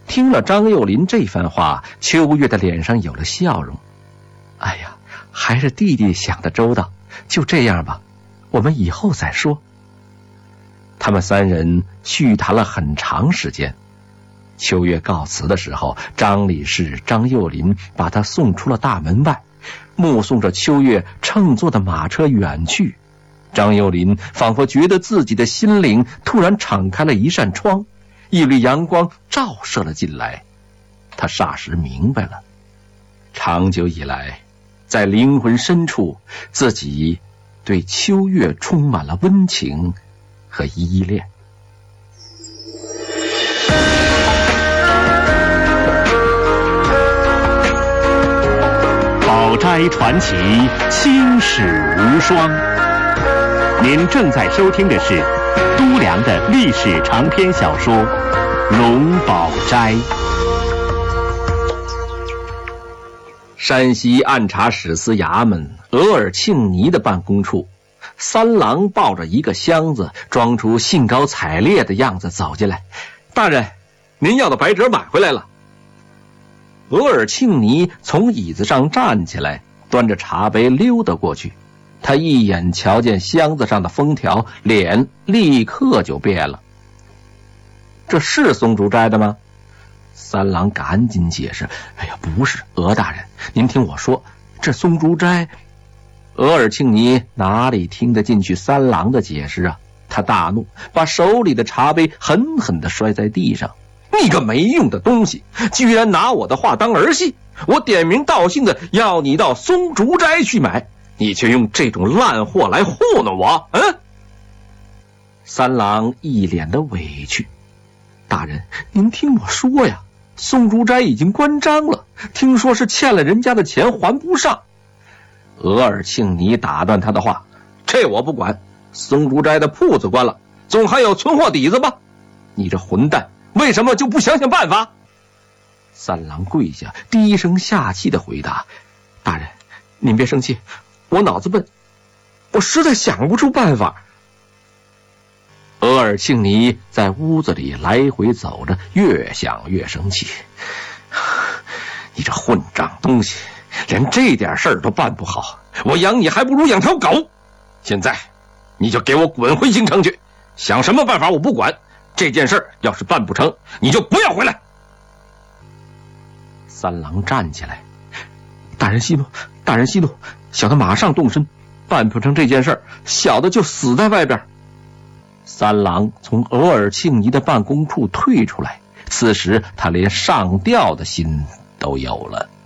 听了张幼林这番话，秋月的脸上有了笑容。哎呀，还是弟弟想得周到，就这样吧，我们以后再说。他们三人叙谈了很长时间。秋月告辞的时候，张理事、张幼林把他送出了大门外，目送着秋月乘坐的马车远去。张幼林仿佛觉得自己的心灵突然敞开了一扇窗，一缕阳光照射了进来。他霎时明白了，长久以来，在灵魂深处，自己对秋月充满了温情和依恋。 宝斋传奇，青史无双。您正在收听的是都良的历史长篇小说《龙宝斋》。 山西按察使司衙门额尔庆尼的办公处，三郎抱着一个箱子，装出兴高采烈的样子走进来。大人，您要的白赭买回来了。额尔庆尼从椅子上站起来，端着茶杯溜达过去。他一眼瞧见箱子上的封条，脸立刻就变了。这是松竹斋的吗？三郎赶紧解释，哎呀，不是，额大人，您听我说，这松竹斋……额尔庆尼哪里听得进去三郎的解释啊？他大怒，把手里的茶杯狠狠地摔在地上。你个没用的东西，居然拿我的话当儿戏！我点名道姓的要你到松竹斋去买，你却用这种烂货来糊弄我！三郎一脸的委屈。大人，您听我说呀，松竹斋已经关张了，听说是欠了人家的钱还不上。额尔庆尼打断他的话，这我不管，松竹斋的铺子关了，总还有存货底子吧？你这混蛋，为什么就不想想办法？三郎跪下，低声下气的回答，大人，您别生气，我脑子笨，我实在想不出办法。额尔庆尼在屋子里来回走着，越想越生气。你这混账东西，连这点事儿都办不好，我养你还不如养条狗。现在你就给我滚回京城去，想什么办法我不管，这件事要是办不成，你就不要回来。三郎站起来，大人息怒，大人息怒，小的马上动身，办不成这件事，小的就死在外边。三郎从额尔庆尼的办公处退出来，此时他连上吊的心都有了。